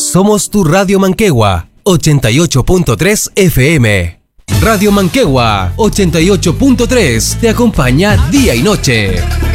Somos tu Radio Manquehua, 88.3 FM. Radio Manquehua, 88.3, te acompaña día y noche.